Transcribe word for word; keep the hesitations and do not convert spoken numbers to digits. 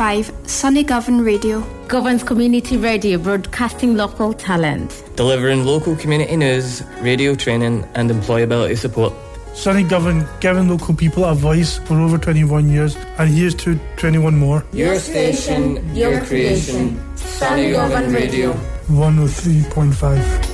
five, Sunny Govan Radio. Govan's Community Radio, broadcasting local talent. Delivering local community news, radio training and employability support. Sunny Govan, giving local people a voice for over twenty-one years, and here's to twenty-one more. Your station, your creation, Sunny Govan Radio. one oh three point five.